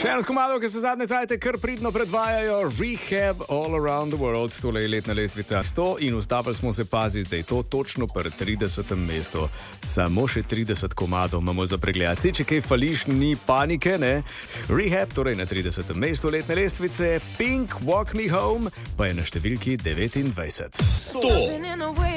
Še eno komado, ki se zadnje cajte kar pridno predvajajo, Rehab All Around the World, tole je letna lestvica 100 in ustavili smo se paziti, da je to točno pri 30. mestu. Samo še 30 komadov imamo za pregled. Če kaj fališ, ni panike, ne? Rehab, torej na 30. mestu letne lestvice, Pink Walk Me Home pa je na številki 29. 100.